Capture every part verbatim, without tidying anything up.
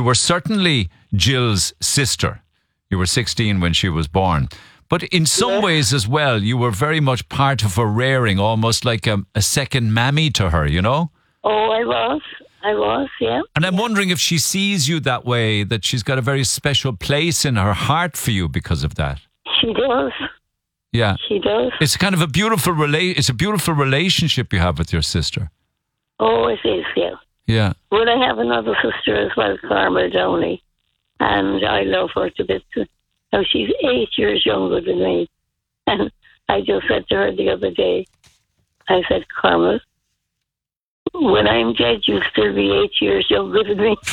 you were certainly Jill's sister. You were sixteen when she was born. But in some yeah. ways as well, you were very much part of her rearing, almost like a, a second mammy to her, you know? Oh, I was. I was, yeah. And I'm yeah. wondering if she sees you that way, that she's got a very special place in her heart for you because of that. She does. Yeah. She does. It's kind of a beautiful rela- It's a beautiful relationship you have with your sister. Oh, it is, yeah. Yeah. Well, I have another sister as well, Carmel Downey, and I love her to bits. Now, she's eight years younger than me. And I just said to her the other day, I said, Carmel, when I'm dead, you'll still be eight years younger than me.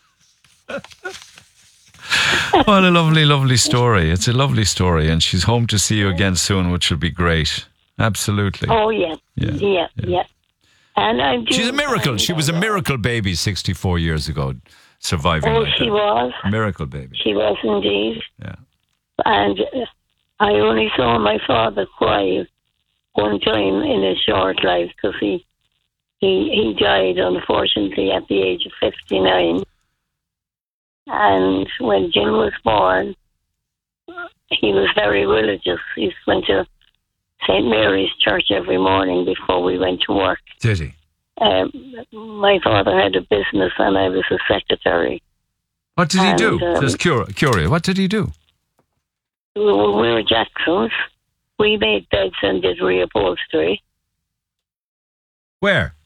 What a lovely, lovely story. It's a lovely story. And she's home to see you again soon, which will be great. Absolutely. Oh, yeah. Yeah, yeah. yeah. yeah. And I'm She's a miracle. She was a miracle baby sixty-four years ago, surviving Oh, like she that. was. A miracle baby. She was indeed. Yeah. And I only saw my father cry one time in his short life because he, he, he died, unfortunately, at the age of fifty-nine. And when Jim was born, he was very religious. He went to Saint Mary's Church every morning before we went to work. Did he? Um, my father had a business and I was a secretary. What did he and, do? Um, Just cur- curious. What did he do? We were Jacksons. We made beds and did reupholstery. Where?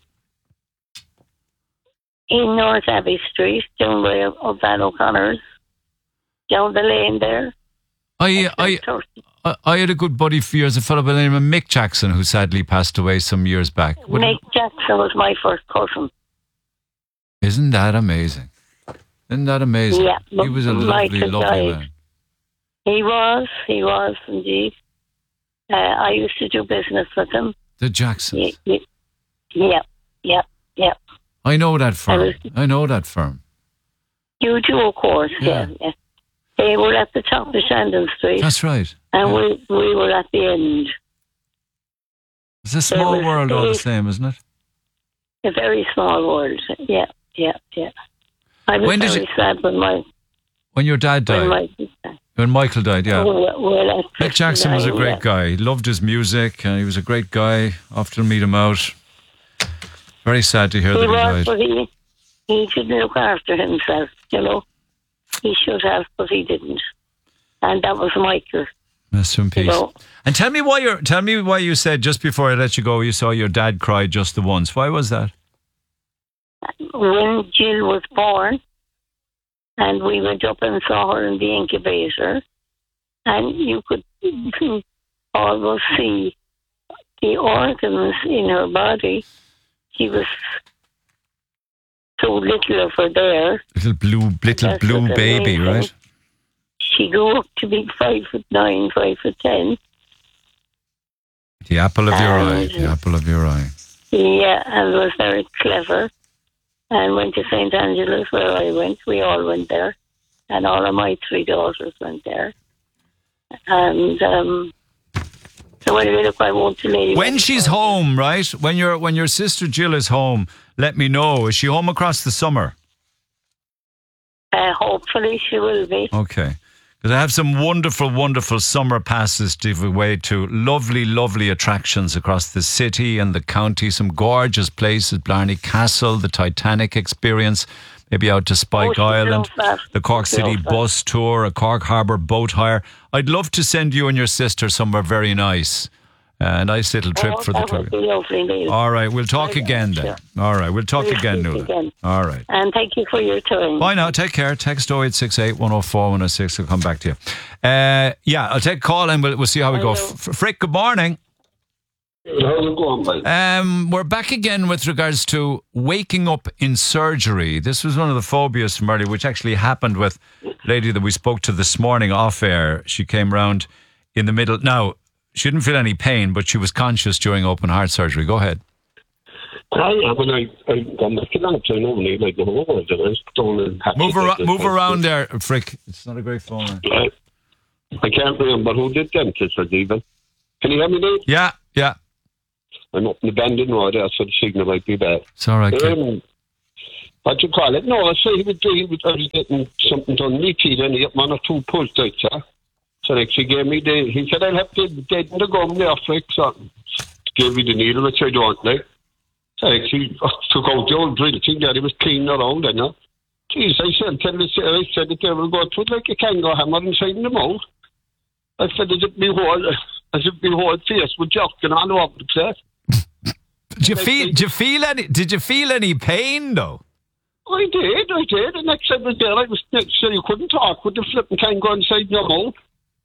In North Abbey Street, down by Van O'Connor's, down the lane there. I, I, I, I had a good buddy for years, a fellow by the name of Mick Jackson, who sadly passed away some years back. What Mick Jackson was my first cousin. Isn't that amazing? Isn't that amazing? Yeah, he was a lovely, Michael lovely died. man. He was, he was indeed. Uh, I used to do business with him. The Jacksons. Yeah, yeah, yeah. yeah. I know that firm. I, was, I know that firm. You do, of course, yeah. yeah, yeah. They were at the top of Shandon Street. That's right. And yeah. we, we were at the end. It's a small was, world all the same, isn't it? A very small world, yeah, yeah, yeah. I was when did very you, sad when my... When your dad died? When, my, when Michael died, yeah. Well, well, Mick Jackson was a great yeah. guy. He loved his music and he was a great guy. Often meet him out. Very sad to hear he that he was, died. But he, he didn't look after himself, you know. He should have, but he didn't. And that was Michael. Rest in peace. You know? And tell me why you tell me why you said just before I let you go, you saw your dad cry just the once. Why was that? When Jill was born, and we went up and saw her in the incubator, and you could almost see the organs in her body. She was so little of her there. Little blue, little That's blue baby, amazing. Right? She grew up to be five foot nine, five foot ten. The apple of your and, eye. The apple of your eye. Yeah, and was very clever. And went to Saint Angela's where I went. We all went there, and all of my three daughters went there. And um, so anyway, look, I won't delay you. When she's home, right? When your when your sister Jill is home, let me know. Is she home across the summer? Uh, hopefully she will be. Okay. Because I have some wonderful, wonderful summer passes to give away to lovely, lovely attractions across the city and the county. Some gorgeous places, Blarney Castle, the Titanic experience, maybe out to Spike oh, Island, the Cork City bus tour, a Cork Harbour boat hire. I'd love to send you and your sister somewhere very nice. Uh, a nice little trip oh, for the trip. Lovely, All right, we'll talk again then. Sure. All right, we'll talk we'll again, Nuala. All right. And thank you for your time. Bye now, take care. Text oh eight six eight, one oh four, one oh six. I'll come back to you. Uh, yeah, I'll take a call and we'll, we'll see how we go. F- Frick, good morning. How's it going, mate? Um, we're back again with regards to waking up in surgery. This was one of the phobias from earlier, which actually happened with a lady that we spoke to this morning off air. She came round in the middle. Now, she didn't feel any pain, but she was conscious during open heart surgery. Go ahead. I am, and I, I, I'm looking at it normally, like the whole world. Move, ar- move around there, Frick. It's not a great phone. I, I can't remember who did dentist or even. Can you hear me now? Yeah, yeah. I'm up in the Bandon Road there, so the signal might be bad. It's all right, um, what do you call it? No, I say he was, he was, I was getting something done. Me teeth and he got one or two pulls out, sir. So like, she gave me the, he said, I'll have to deaden the gum there, Frick, so gave me the needle, which I don't like. So like, she took out the old drill thing there, he was cleaning around, you know. Jeez, I said, tell the, I said that they will go through it like a kangaroo hammer inside the mouth. I said, as if my whole, as if my whole face was jerking all over the place. Did you feel, did you feel any, did you feel any pain though? I did, I did. The next time I was there, I was next, so you couldn't talk with the flipping kangaroo inside your mouth.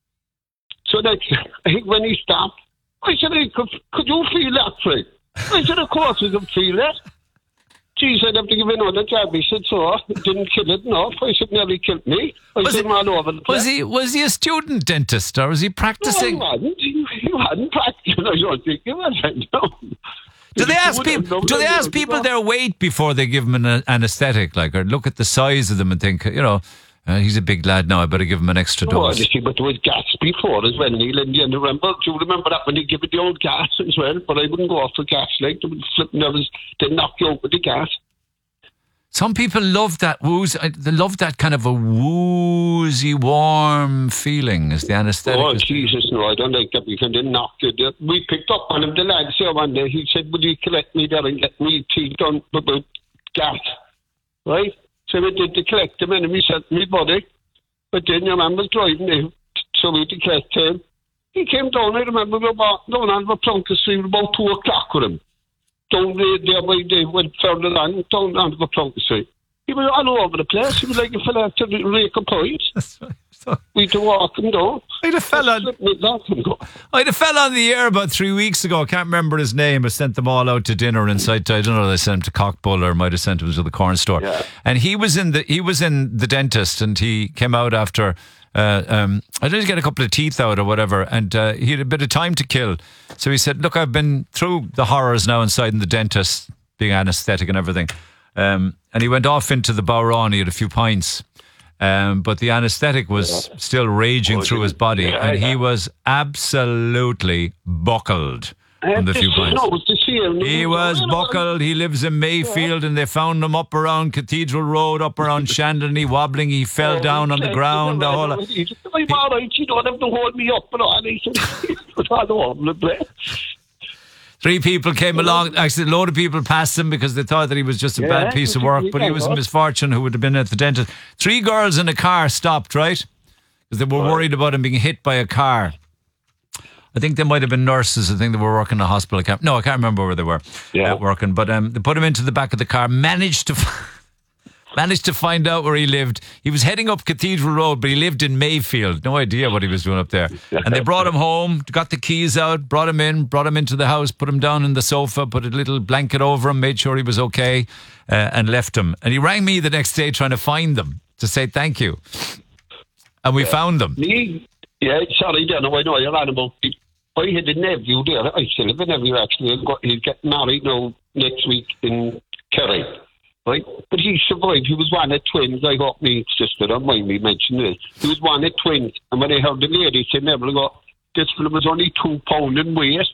So like, I think when he stopped, I said, hey, could, could you feel that, Fred? I said, of course I could feel that. Geez, I'd have to give another jab. He said, so, it didn't kill it enough. I said, nearly killed me. I was said, he, all over the place. Was he, was he a student dentist or was he practicing? No, he wasn't. He, he hadn't practiced. I don't think he was. No. Do they ask people? Do they ask people their weight before they give them an anaesthetic, like, or look at the size of them and think, you know, uh, he's a big lad now, I better give him an extra no, dose? You see, but there was gas before as well, Neil, and you remember, do you remember that when they give it the old gas as well? But I wouldn't go off for gas, like, they would flip, there was, they'd knock you out with the gas. Some people love that woozy, they love that kind of a woozy, warm feeling as the anaesthetic. Oh, is- Jesus, no, I don't like that because they knocked you. They- We picked up on him, the lad here one day. He said, would you collect me there and get me teeth done about gas? Right? So we did to collect him and we sent me body. But then your man was driving him, so we had to collect him. He came down, I remember, we were about, down on the Plunkett Street about two o'clock with him. Down there, there by they went further on, down onto the Plunkett Street. He was all over the place. He was like a fella had to rake a point. So, We had to walk him down. I had a fella, Let me let him go. I had a fella on the air about three weeks ago. I can't remember his name. I sent them all out to dinner inside. I don't know. I sent him to Cockbull or might have sent him to the corn store. Yeah. And he was in the he was in the dentist, and he came out after. Uh, um, I did get a couple of teeth out or whatever, and uh, he had a bit of time to kill. So he said, "Look, I've been through the horrors now inside in the dentist, being anaesthetic and everything." Um, and he went off into the Bowron. He had a few pints. Um, but the anaesthetic was still raging Oh, through his body, yeah, and he yeah. was absolutely buckled from the few pints. No, it was the same. He was buckled. He lives in Mayfield, and they found him up around Cathedral Road, up around Chandlerny, wobbling. He fell down on the ground. The whole. I'm all right. You don't have to hold me up and all. He was all over the place. Three people came along. Actually, a load of people passed him because they thought that he was just a Yeah, bad piece of work, but he was a misfortune who would have been at the dentist. Three girls in a car stopped, right? Because they were worried about him being hit by a car. I think they might have been nurses. I think they were working in a hospital. I can't, no, I can't remember where they were Yeah. uh, working. But um, they put him into the back of the car, managed to... Managed to find out where he lived. He was heading up Cathedral Road, but he lived in Mayfield. No idea what he was doing up there. And they brought him home, got the keys out, brought him in, brought him into the house, put him down in the sofa, put a little blanket over him, made sure he was okay, uh, and left him. And he rang me the next day trying to find them, to say thank you. And we found them. Me? Yeah, sorry, Dan, I know you're on about it. I had a nephew there. I still have a nephew, actually. He's getting married now next week in Kerry. Right? But he survived. He was one of twins. I got me sister, don't mind me mentioning this. He was one of twins. And when I heard the lady say, never got, this fella was only two pound in weight.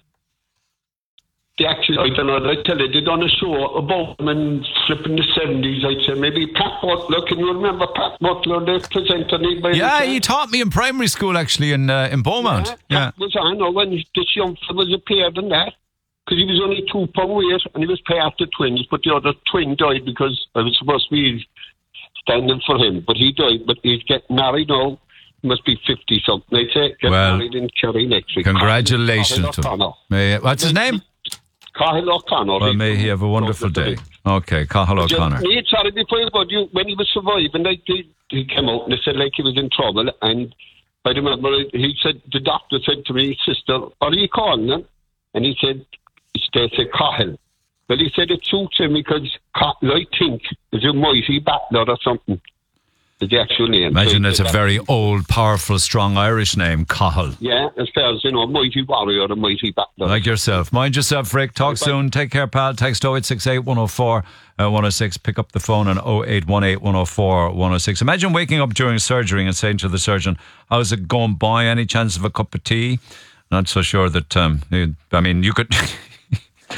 They actually, I don't know, I tell you, they done a show about him in flipping the seventies, I'd say. Maybe Pat Butler. Can you remember Pat Butler, the presenter? Yeah, he taught me in primary school, actually, in uh, in Beaumont. Yeah, Yeah. Pat was on, or when this young fella was appeared in that. Because he was only two pound weight and he was part of twins, but the other twin died because I was supposed to be standing for him. But he died, but he's getting married now. He must be fifty something, I'd say. Get Well, married in Kerry next week. Congratulations to him. May, what's his name? Cahill O'Connor. Well, may he have a wonderful day. Okay, Cahill O'Connor. Just, sorry, before you go, you, when he was surviving, like, he, he came out and they said like he was in trouble. And I remember he said, the doctor said to me, sister, are you calling him? And he said, they said Cahill. Well, he said it suits him because Cahill, I think, is a mighty battler or something. Is the actual name. Imagine so it's a very old, powerful, strong Irish name, Cahill. Yeah, as far as, you know, mighty warrior, a mighty battler. Like yourself. Mind yourself, Rick. Talk Bye-bye. soon. Take care, pal. Text oh eight six eight, one oh four, one oh six. Pick up the phone on oh eight one eight, one oh four, one oh six. Imagine waking up during surgery and saying to the surgeon, how's it going, boy? Any chance of a cup of tea? Not so sure that, um, you- I mean, you could...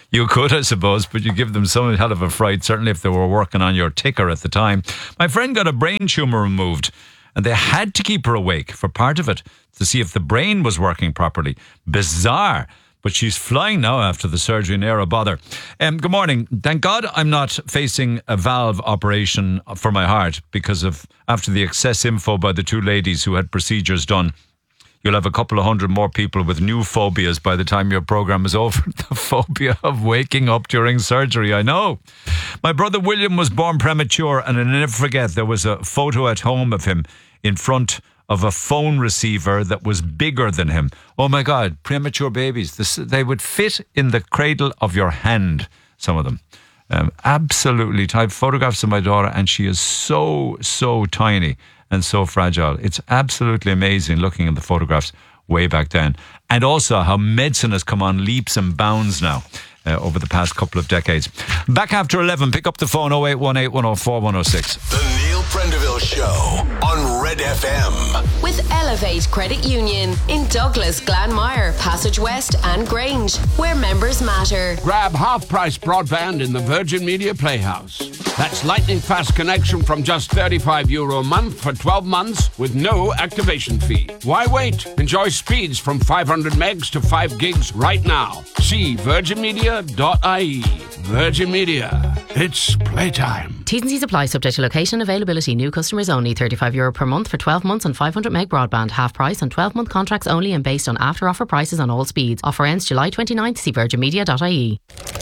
You could, I suppose, but you give them some hell of a fright, certainly if they were working on your ticker at the time. My friend got a brain tumour removed, and they had to keep her awake for part of it to see if the brain was working properly. Bizarre. But she's flying now after the surgery, ne'er a bother. Um, good morning. Thank God I'm not facing a valve operation for my heart because of after the excess info by the two ladies who had procedures done. You'll have a couple of hundred more people with new phobias by the time your programme is over. The phobia of waking up during surgery, I know. My brother William was born premature, and I'll never forget there was a photo at home of him in front of a phone receiver that was bigger than him. Oh my God, premature babies. This, they would fit in the cradle of your hand, some of them. Um, absolutely. I have photographs of my daughter and she is so, so tiny and so fragile. It's absolutely amazing looking at the photographs way back then. And also how medicine has come on leaps and bounds now uh, over the past couple of decades. Back after eleven, pick up the phone oh eight one eight, one oh four, one oh six. The Neil Prendeville Show on Red F M. With Elevate Credit Union in Douglas, Glanmire, Passage West and Grange, where members matter. Grab half-price broadband in the Virgin Media Playhouse. That's lightning fast connection from just thirty-five euro a month for twelve months with no activation fee. Why wait? Enjoy speeds from five hundred megs to five gigs right now. See virgin media dot I E. Virgin Media. It's playtime. T's and C's apply, subject to location availability. New customers only. thirty-five euro per month for twelve months on five hundred meg broadband. Half price on twelve month contracts only and based on after offer prices on all speeds. Offer ends July twenty-ninth. See virgin media dot I E.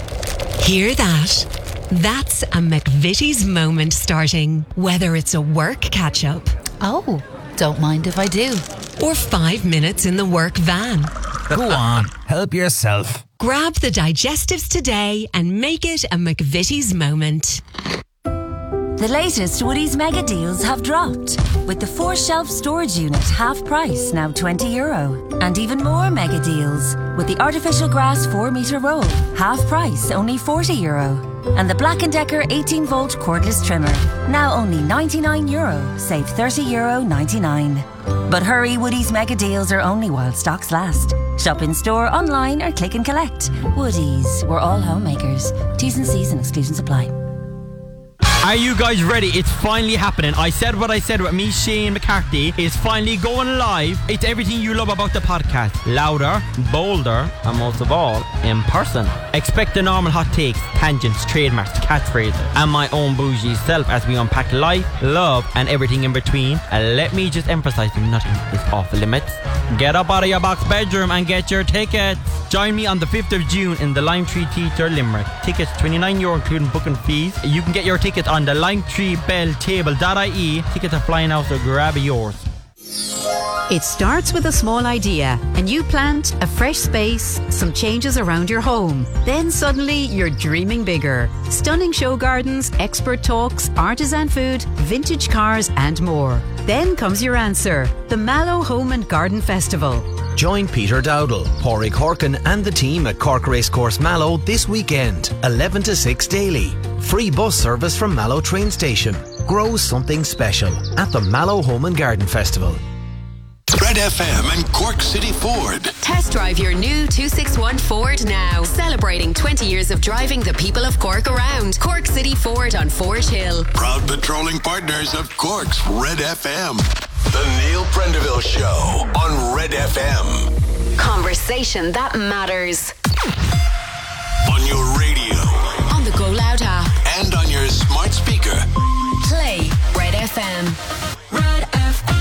Hear that? That's a McVitie's moment starting. Whether it's a work catch-up. Oh, don't mind if I do. Or five minutes in the work van. Go on, help yourself. Grab the digestives today and make it a McVitie's moment. The latest Woodies mega deals have dropped, with the four shelf storage unit half price, now twenty euro. And even more mega deals, with the artificial grass four metre roll, half price, only forty euro. And the Black and Decker eighteen volt cordless trimmer, now only ninety-nine euro, save thirty euro ninety-nine. But hurry, Woodies mega deals are only while stocks last. Shop in store, online or click and collect. Woodies, we're all homemakers. T's and C's and exclusions apply. Are you guys ready? It's finally happening. I said what I said with me, Shane McCarthy. It's finally going live. It's everything you love about the podcast. Louder, bolder, and most of all, in person. Expect the normal hot takes, tangents, trademarks, catchphrases, and my own bougie self as we unpack life, love, and everything in between. And let me just emphasize nothing is off limits. Get up out of your box bedroom and get your tickets. Join me on the fifth of June in the Lime Tree Theatre, Limerick. Tickets twenty-nine euro including booking fees. You can get your tickets on the lime tree bell table dot I E. Tickets are flying out, so grab yours. It starts with a small idea and you plant a fresh space, some changes around your home. Then suddenly you're dreaming bigger. Stunning show gardens, expert talks, artisan food, vintage cars and more. Then comes your answer, the Mallow Home and Garden Festival. Join Peter Dowdall, Pádraig Horkin and the team at Cork Racecourse Mallow this weekend, eleven to six daily. Free bus service from Mallow train station. Grow something special at the Mallow Home and Garden Festival. Red F M and Cork City Ford. Test drive your new two sixty-one Ford now. Celebrating twenty years of driving the people of Cork around. Cork City Ford on Forge Hill. Proud patrolling partners of Cork's Red F M. The Neil Prendeville Show on Red F M. Conversation that matters. On your radio. On the Go Loud app. And on your smart speaker. Play Red F M. Red F M.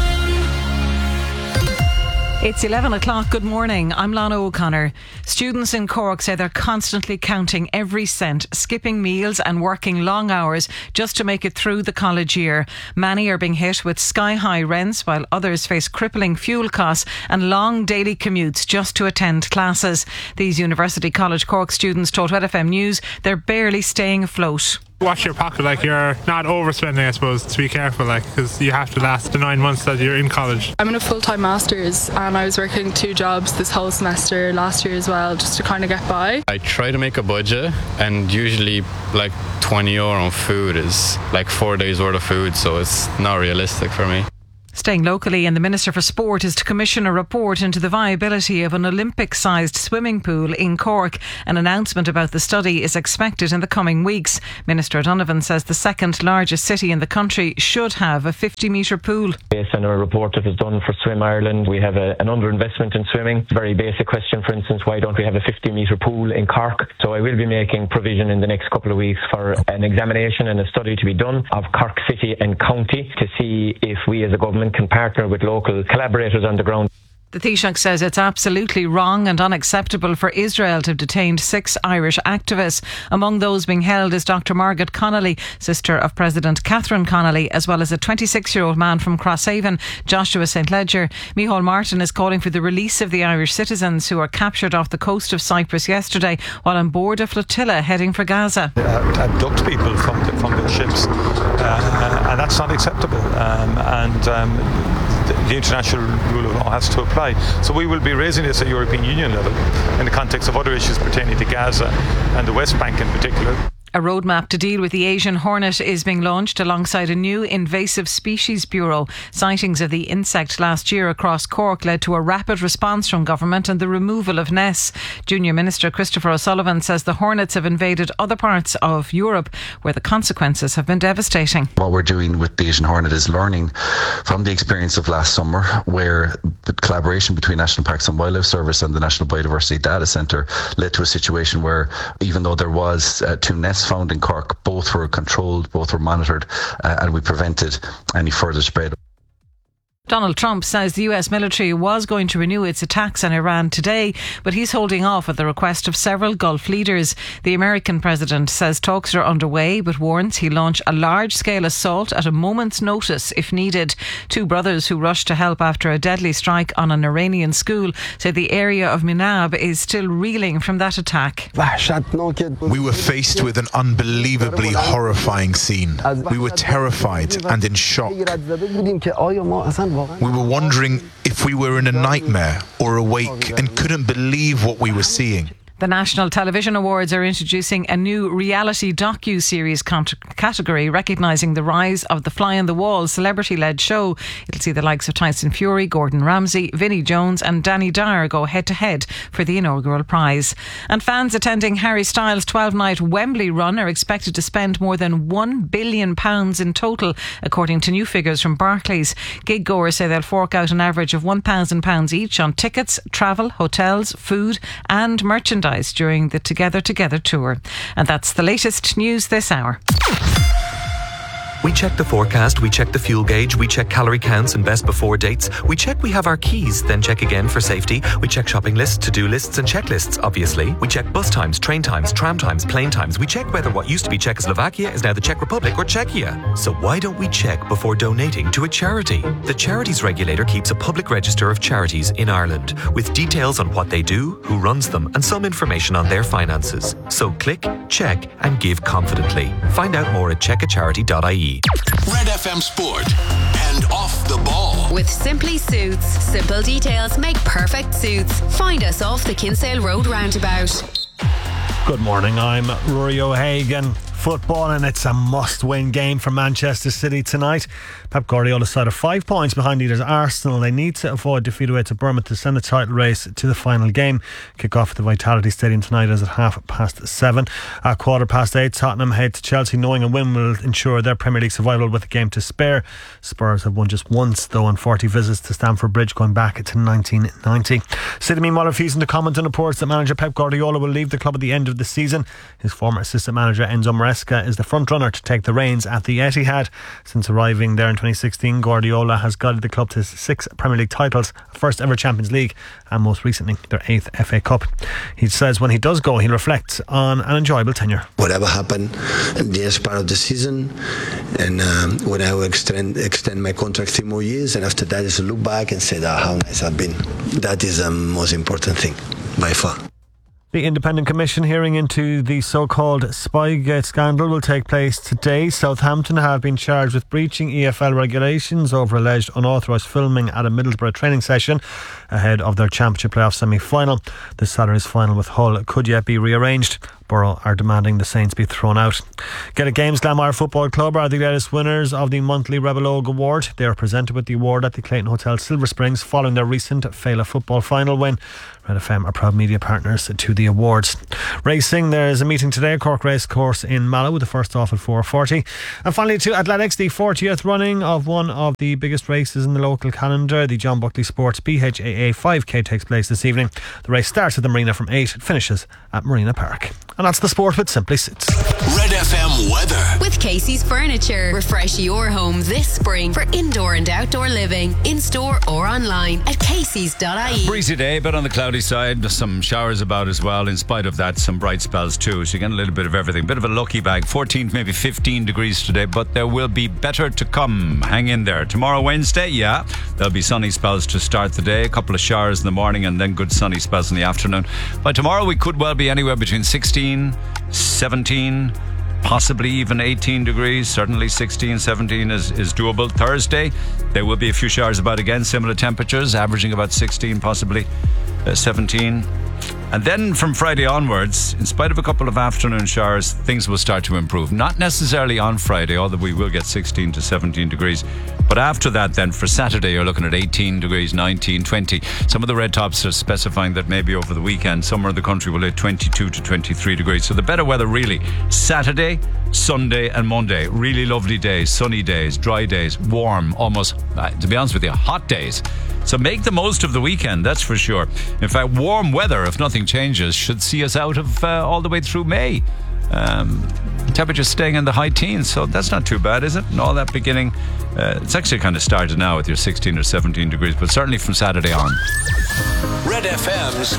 It's eleven o'clock. Good morning. I'm Lana O'Connor. Students in Cork say they're constantly counting every cent, skipping meals and working long hours just to make it through the college year. Many are being hit with sky-high rents, while others face crippling fuel costs and long daily commutes just to attend classes. These University College Cork students told Red F M News they're barely staying afloat. Watch your pocket, like you're not overspending, I suppose, to be careful, like, because you have to last the nine months that you're in college. I'm in a full-time master's and I was working two jobs this whole semester last year as well, just to kind of get by. I try to make a budget, and usually like twenty euro on food is like four days worth of food, so it's not realistic for me. Staying locally, and the Minister for Sport is to commission a report into the viability of an Olympic-sized swimming pool in Cork. An announcement about the study is expected in the coming weeks. Minister Donovan says the second largest city in the country should have a fifty metre pool. Based on a report that was done for Swim Ireland, we have a, an underinvestment in swimming. Very basic question, for instance, why don't we have a fifty metre pool in Cork? So I will be making provision in the next couple of weeks for an examination and a study to be done of Cork City and County to see if we as a government can partner with local collaborators on the ground. The Taoiseach says it's absolutely wrong and unacceptable for Israel to have detained six Irish activists. Among those being held is Doctor Margaret Connolly, sister of President Catherine Connolly, as well as a twenty-six-year-old man from Crosshaven, Joshua Saint Ledger. Micheál Martin is calling for the release of the Irish citizens who were captured off the coast of Cyprus yesterday while on board a flotilla heading for Gaza. Uh, abduct people from the, from the ships, uh, and that's not acceptable. Um, and um, the, the international rule of law has to apply. So we will be raising this at European Union level in the context of other issues pertaining to Gaza and the West Bank in particular. A roadmap to deal with the Asian hornet is being launched alongside a new invasive species bureau. Sightings of the insect last year across Cork led to a rapid response from government and the removal of nests. Junior Minister Christopher O'Sullivan says the hornets have invaded other parts of Europe where the consequences have been devastating. What we're doing with the Asian hornet is learning from the experience of last summer, where the collaboration between National Parks and Wildlife Service and the National Biodiversity Data Centre led to a situation where, even though there was uh, two nests found in Cork, both were controlled, both were monitored, uh, and we prevented any further spread. Donald Trump says the U S military was going to renew its attacks on Iran today, but he's holding off at the request of several Gulf leaders. The American president says talks are underway, but warns he'll launch a large-scale assault at a moment's notice if needed. Two brothers who rushed to help after a deadly strike on an Iranian school say the area of Minab is still reeling from that attack. We were faced with an unbelievably horrifying scene. We were terrified and in shock. We were wondering if we were in a nightmare or awake and couldn't believe what we were seeing. The National Television Awards are introducing a new reality docu-series category recognising the rise of the fly-on-the-wall celebrity-led show. It'll see the likes of Tyson Fury, Gordon Ramsay, Vinnie Jones and Danny Dyer go head-to-head for the inaugural prize. And fans attending Harry Styles' twelve-night Wembley run are expected to spend more than one billion pounds in total, according to new figures from Barclays. Gig goers say they'll fork out an average of one thousand pounds each on tickets, travel, hotels, food and merchandise during the Together Together tour. And that's the latest news this hour. We check the forecast, we check the fuel gauge, we check calorie counts and best before dates. We check we have our keys, then check again for safety. We check shopping lists, to-do lists and checklists, obviously. We check bus times, train times, tram times, plane times. We check whether what used to be Czechoslovakia is now the Czech Republic or Czechia. So why don't we check before donating to a charity? The Charities Regulator keeps a public register of charities in Ireland with details on what they do, who runs them and some information on their finances. So click, check and give confidently. Find out more at check a charity dot I E. Red F M Sport and Off the Ball. With Simply Suits. Simple details make perfect suits. Find us off the Kinsale Road roundabout. Good morning, I'm Rory O'Hagan. Football, and it's a must-win game for Manchester City tonight. Pep Guardiola's side are five points behind leaders Arsenal. They need to avoid defeat away to Bournemouth to send the title race to the final game. Kick off at the Vitality Stadium tonight is at half past seven. At quarter past eight, Tottenham head to Chelsea, knowing a win will ensure their Premier League survival with a game to spare. Spurs have won just once, though, on forty visits to Stamford Bridge going back to nineteen ninety. City meanwhile refusing to comment on reports that manager Pep Guardiola will leave the club at the end of the season. His former assistant manager Enzo Maresca is the front runner to take the reins at the Etihad. Since arriving there in twenty sixteen, Guardiola has guided the club to six Premier League titles, first ever Champions League and most recently their eighth F A Cup. He says when he does go, he'll reflect on an enjoyable tenure. Whatever happened in the next part of the season, and um, when I will extend, extend my contract three more years, and after that is to look back and say that how nice I've been. That is the most important thing by far. The Independent Commission hearing into the so-called Spygate scandal will take place today. Southampton have been charged with breaching E F L regulations over alleged unauthorised filming at a Middlesbrough training session ahead of their Championship playoff semi-final. This Saturday's final with Hull could yet be rearranged. Borough are demanding the Saints be thrown out. Gaelic Games Glanmire Football Club are the latest winners of the monthly Rebel Og Award. They are presented with the award at the Clayton Hotel Silver Springs following their recent Féile football final win. Red F M are proud media partners to the awards. Racing, there is a meeting today at Cork Race Course in Mallow with the first off at four forty. And finally to athletics, the fortieth running of one of the biggest races in the local calendar. The John Buckley Sports B H A A five K takes place this evening. The race starts at the Marina from eight. It finishes at Marina Park. And that's the sport with Simply Suits. Red F M weather. With Casey's Furniture. Refresh your home this spring for indoor and outdoor living. In store or online at caseys dot I E. Breezy day, but on the cloudy side, some showers about as well. In spite of that, some bright spells too. So you get a little bit of everything. Bit of a lucky bag. fourteen, maybe fifteen degrees today, but there will be better to come. Hang in there. Tomorrow, Wednesday, yeah, there'll be sunny spells to start the day. A couple of showers in the morning and then good sunny spells in the afternoon. By tomorrow, we could well be anywhere between sixteen, seventeen, possibly even eighteen degrees. Certainly sixteen, seventeen is, is doable. Thursday, there will be a few showers about again. Similar temperatures, averaging about sixteen, possibly uh, seventeen. And then from Friday onwards, in spite of a couple of afternoon showers, things will start to improve. Not necessarily on Friday, although we will get sixteen to seventeen degrees. But after that, then for Saturday, you're looking at eighteen degrees, nineteen, twenty. Some of the red tops are specifying that maybe over the weekend, somewhere in the country will hit twenty-two to twenty-three degrees. So the better weather really, Saturday, Sunday and Monday. Really lovely days, sunny days, dry days, warm, almost, uh, to be honest with you, hot days. So make the most of the weekend, that's for sure. In fact, warm weather, if nothing changes, should see us out of uh, all the way through May. Um, temperatures staying in the high teens, so that's not too bad, is it? And all that beginning, uh, it's actually kind of started now with your sixteen or seventeen degrees, but certainly from Saturday on. Red F M's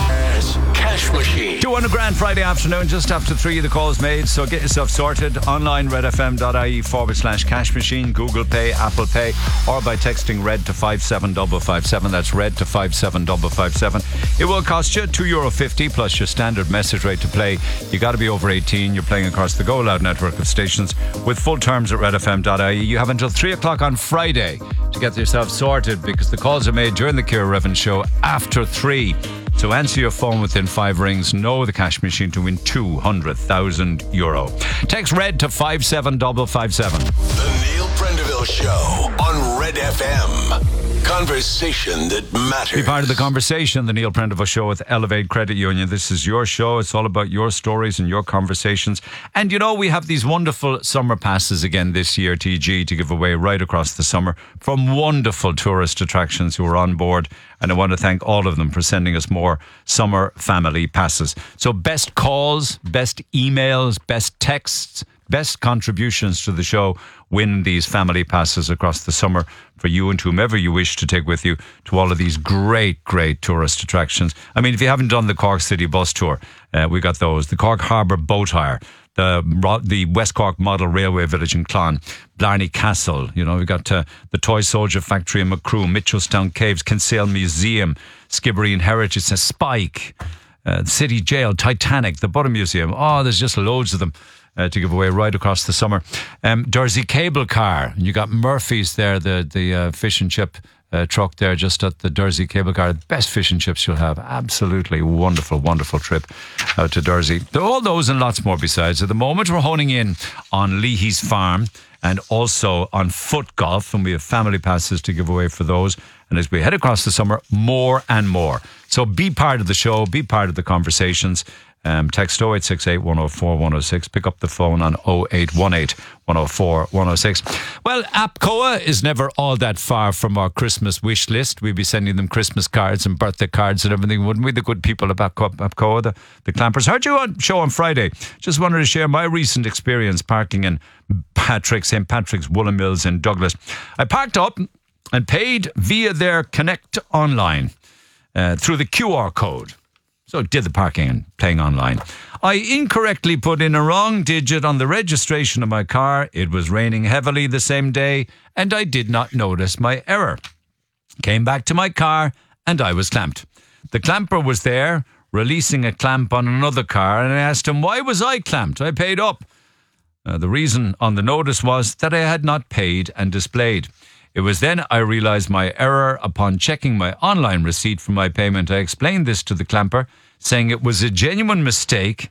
Cash Machine. two hundred grand Friday afternoon, just after three, the call's made, so get yourself sorted. Online, redfm.ie forward slash cash machine, Google Pay, Apple Pay, or by texting red to five seven five five seven. That's red to five seven five five seven. It will cost you two euro fifty plus your standard message rate to play. You got to be over eighteen. You're playing across the Go Loud network of stations with full terms at redfm dot I E. You have until three o'clock on Friday to get yourself sorted because the calls are made during the Ciara Revin show after three. So answer your phone within five rings. Know the cash machine to win two hundred thousand euro. Text red to five seven five five seven. The Neil Prendeville Show on Red F M. Conversation that matters. Be part of the conversation, the Neil Prendeville Show with Elevate Credit Union. This is your show. It's all about your stories and your conversations. And you know, we have these wonderful summer passes again this year, T G, to give away right across the summer from wonderful tourist attractions who are on board. And I want to thank all of them for sending us more summer family passes. So best calls, best emails, best texts, best contributions to the show win these family passes across the summer for you and whomever you wish to take with you to all of these great, great tourist attractions. I mean, if you haven't done the Cork City bus tour, uh, we got those. The Cork Harbour Boat Hire, the the West Cork Model Railway Village in Clon, Blarney Castle, you know, we got uh, the Toy Soldier Factory in Macroom, Mitchelstown Caves, Kinsale Museum, Skibbereen Heritage, Spike, uh, City Jail, Titanic, the Butter Museum. Oh, there's just loads of them. Uh, to give away right across the summer. Um, Jersey Cable Car. You got Murphy's there, the the uh, fish and chip uh, truck there just at the Jersey Cable Car. The best fish and chips you'll have. Absolutely wonderful, wonderful trip out to Jersey. All those and lots more besides. At the moment, we're honing in on Leahy's Farm and also on foot golf, and we have family passes to give away for those. And as we head across the summer, more and more. So be part of the show, be part of the conversations. Um, text oh eight six eight, one oh four, one oh six. Pick up the phone on oh eight one eight, one oh four, one oh six. Well, APCOA is never all that far from our Christmas wish list. We'd be sending them Christmas cards and birthday cards and everything, wouldn't we? The good people of APCOA, the, the clampers. Heard you on show on Friday. Just wanted to share my recent experience parking in Patrick's, Saint Patrick's Woolen Mills in Douglas. I parked up and paid via their Connect Online uh, through the Q R code. So did the parking and paying online. I incorrectly put in a wrong digit on the registration of my car. It was raining heavily the same day and I did not notice my error. Came back to my car and I was clamped. The clamper was there releasing a clamp on another car and I asked him, why was I clamped? I paid up. Uh, the reason on the notice was that I had not paid and displayed. It was then I realised my error upon checking my online receipt for my payment. I explained this to the clamper, saying it was a genuine mistake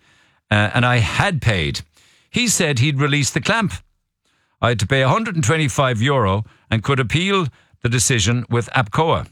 uh, and I had paid. He said he'd release the clamp. I had to pay one hundred twenty-five euro and could appeal the decision with APCOA.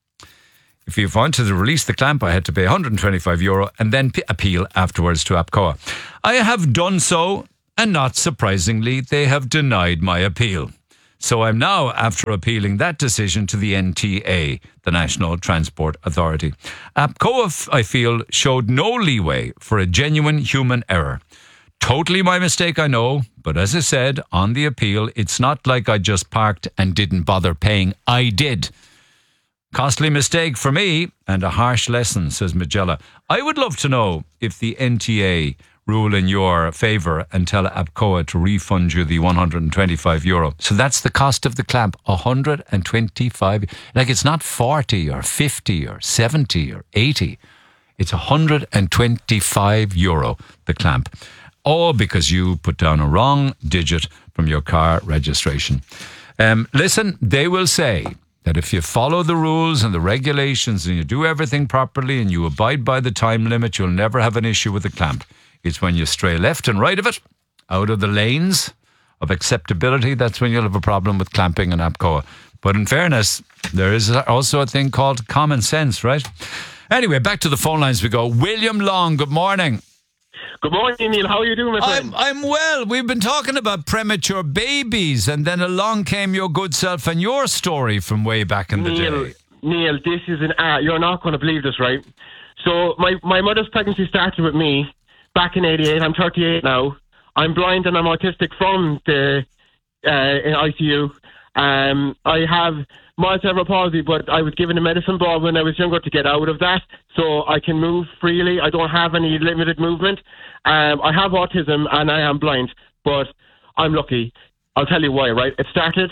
If you wanted to release the clamp, I had to pay one hundred twenty-five euro and then p- appeal afterwards to APCOA. I have done so, and not surprisingly, they have denied my appeal. So I'm now after appealing that decision to the N T A, the National Transport Authority. APCOA, I feel, showed no leeway for a genuine human error. Totally my mistake, I know, but as I said, on the appeal, it's not like I just parked and didn't bother paying. I did. Costly mistake for me and a harsh lesson, says Magella. I would love to know if the N T A rule in your favour and tell APCOA to refund you the one hundred twenty-five euro. So that's the cost of the clamp, one hundred twenty-five. Like, it's not forty or fifty or seventy or eighty. It's one hundred twenty-five euro, the clamp. All because you put down a wrong digit from your car registration. Um, listen, they will say that if you follow the rules and the regulations and you do everything properly and you abide by the time limit, you'll never have an issue with the clamp. It's when you stray left and right of it, out of the lanes of acceptability, that's when you'll have a problem with clamping and APCOA. But in fairness, there is also a thing called common sense, right? Anyway, back to the phone lines we go. William Long, good morning. Good morning, Neil. How are you doing, my friend? I'm, I'm well. We've been talking about premature babies, and then along came your good self and your story from way back in the Neil, day. Neil, this is an art. You're not going to believe this, right? So my, my mother's pregnancy started with me back in eighty-eight. I'm thirty-eight now. I'm blind and I'm autistic from the uh, I C U. Um, I have mild cerebral palsy, but I was given a medicine ball when I was younger to get out of that, so I can move freely. I don't have any limited movement. Um, I have autism and I am blind, but I'm lucky. I'll tell you why, right? It started...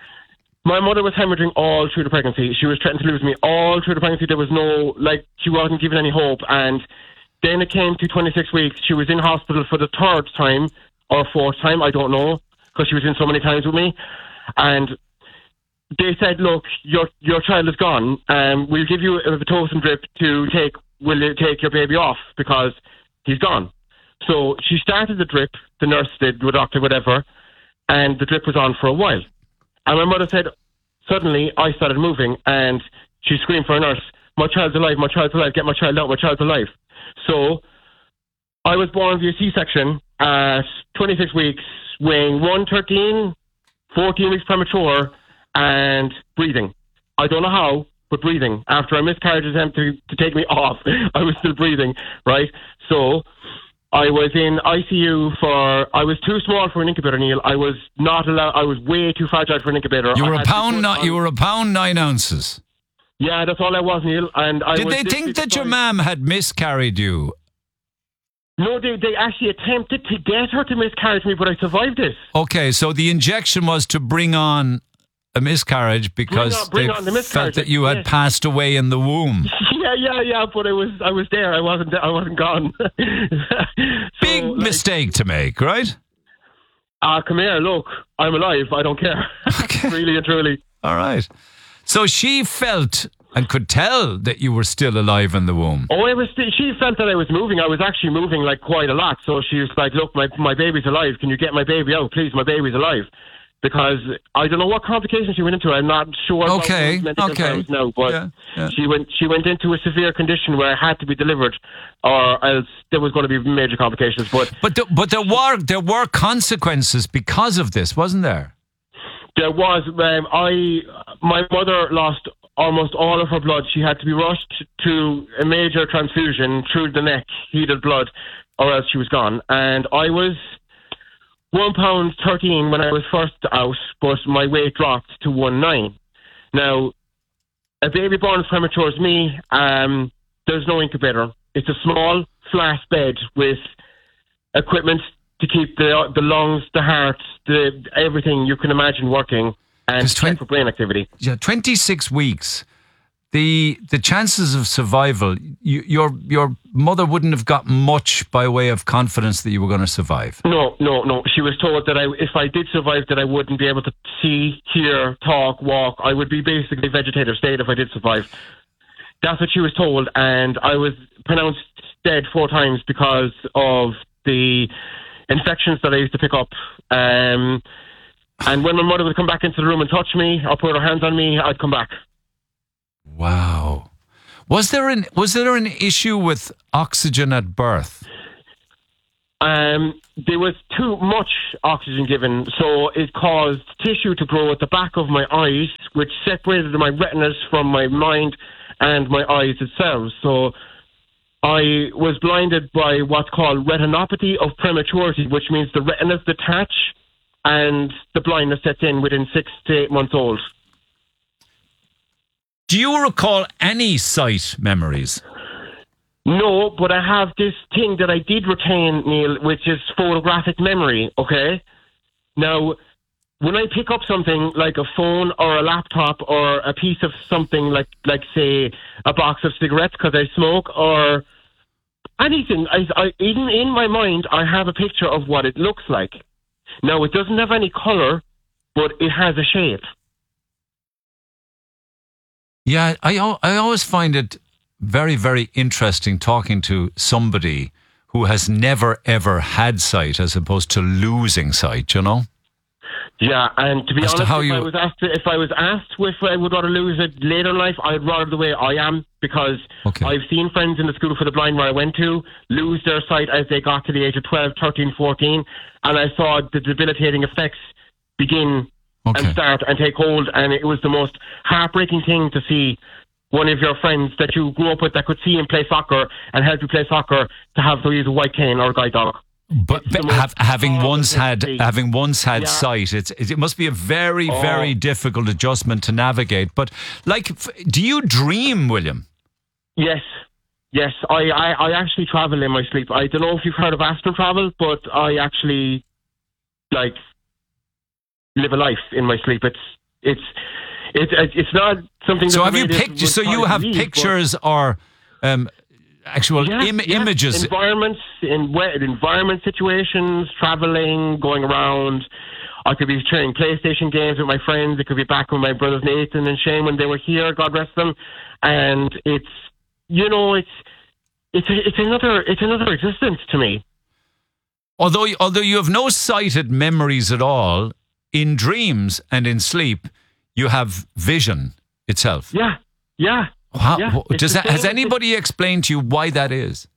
My mother was hemorrhaging all through the pregnancy. She was threatening to lose me all through the pregnancy. There was no, like, she wasn't given any hope. And then it came to twenty-six weeks. She was in hospital for the third time or fourth time, I don't know, because she was in so many times with me. And they said, look, your your child is gone. Um, we'll give you a Pitocin drip to take, will you take your baby off because he's gone. So she started the drip, the nurse did, the doctor, whatever, and the drip was on for a while. And my mother said, suddenly I started moving and she screamed for a nurse, my child's alive, my child's alive, get my child out, my child's alive. So I was born via C-section at twenty-six weeks, weighing one thirteen, fourteen weeks premature, and breathing. I don't know how, but breathing. After a miscarriage attempt to, to take me off, I was still breathing, right? So I was in I C U for, I was too small for an incubator, Neil. I was not allowed, I was way too fragile for an incubator. You were I a pound, not, you were a pound nine ounces. Yeah, that's all I was, Neil. And I Did was they think that your mum had miscarried you? No, they, they actually attempted to get her to miscarry me, but I survived it. Okay, so the injection was to bring on a miscarriage because Bring on- bring they on the felt miscarriage, that you had yes. passed away in the womb. Yeah, yeah, yeah, but I was I was there. I wasn't I wasn't gone. Big mistake to make, right? Ah, uh, come here, look. I'm alive. I don't care. Really and truly. All right. So she felt and could tell that you were still alive in the womb. Oh, it was. She felt that I was moving. I was actually moving like quite a lot. So she was like, "Look, my my baby's alive. Can you get my baby out, please? My baby's alive." Because I don't know what complications she went into. I'm not sure. Okay, what medical okay. terms now, but Yeah, yeah. she went. She went into a severe condition where it had to be delivered, or else there was going to be major complications. But But the, but there were there were consequences because of this, wasn't there? there was. Um, I my mother lost almost all of her blood. She had to be rushed to a major transfusion through the neck, heated blood, or else she was gone. And I was one pound thirteen when I was first out, but my weight dropped to one nine. Now, a baby born premature is me. Um, there's no incubator. It's a small flat bed with equipment to keep the the lungs, the heart, the everything you can imagine working, and check for brain activity. Yeah, twenty-six weeks. The the chances of survival, you, your your mother wouldn't have got much by way of confidence that you were going to survive. No, no, no. She was told that I, if I did survive, that I wouldn't be able to see, hear, talk, walk. I would be basically vegetative state if I did survive. That's what she was told, and I was pronounced dead four times because of the infections that I used to pick up. Um, and when my mother would come back into the room and touch me or put her hands on me, I'd come back. Wow. Was there an was there an issue with oxygen at birth? Um, there was too much oxygen given, so it caused tissue to grow at the back of my eyes, which separated my retinas from my mind and my eyes itself. So I was blinded by what's called retinopathy of prematurity, which means the retinas detach and the blindness sets in within six to eight months old. Do you recall any sight memories? No, but I have this thing that I did retain, Neil, which is photographic memory, okay? Now, when I pick up something like a phone or a laptop or a piece of something like, like say, a box of cigarettes because I smoke or anything, I, I, even in my mind, I have a picture of what it looks like. Now, it doesn't have any colour, but it has a shape. Yeah, I, al- I always find it very, very interesting talking to somebody who has never, ever had sight as opposed to losing sight, you know? Yeah, and to be As to honest, how if, you- I was asked, if I was asked if I would rather lose it later in life, I'd rather the way I am, because I've seen friends in the school for the blind where I went to lose their sight as they got to the age of twelve, thirteen, fourteen, and I saw the debilitating effects begin and start and take hold, and it was the most heartbreaking thing to see one of your friends that you grew up with that could see him play soccer and help you play soccer to have to use a white cane or a guide dog. But, but have, having once had having once had Yeah. sight, it's, it must be a very, Oh. very difficult adjustment to navigate. But, like, f- do you dream, William? Yes, yes. I, I, I actually travel in my sleep. I don't know if you've heard of astral travel, but I actually, like, live a life in my sleep. It's it's it's it's not something. So that have the you radio picked? would So you probably have believe, but- pictures or um, actual Yeah, Im- yeah. images? environments, in wet environment situations, traveling, going around. I could be playing PlayStation games with my friends. It could be back with my brothers Nathan and Shane when they were here. God rest them. And it's, you know, it's it's a, it's another it's another existence to me. Although, although you have no sighted memories at all, in dreams and in sleep, you have vision itself. Yeah, yeah. How, yeah. It's does the that, has same- anybody explained to you why that is?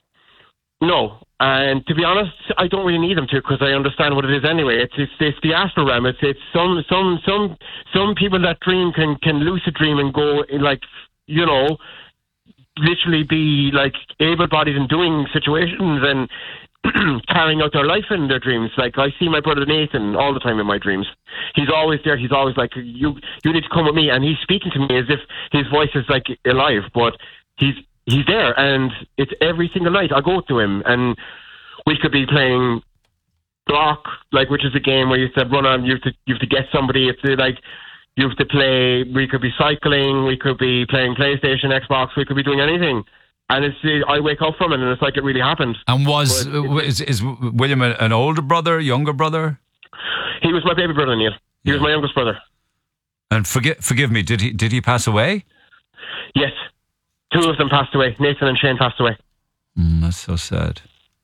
No, and to be honest, I don't really need them to because I understand what it is anyway. It's it's, it's the astral realm. It's it's some some some some people that dream can can lucid dream and go in, like, you know, literally be like able-bodied and doing situations and carrying out their life in their dreams. Like, I see my brother Nathan all the time in my dreams. He's always there. He's always like, you you need to come with me, and he's speaking to me as if his voice is like alive, but he's he's there, and it's every single night I go to him, and we could be playing block, like, which is a game where you have to run on, you have to you have to get somebody. It's like you have to play. We could be cycling, we could be playing PlayStation, Xbox, we could be doing anything. And it's uh, I wake up from it, and it's like it really happened. And was uh, is, is William a- an older brother, younger brother? He was my baby brother, Neil. He was my youngest brother. And forgive forgive me, did he did he pass away? Yes, two of them passed away. Nathan and Shane passed away. Mm, that's so sad.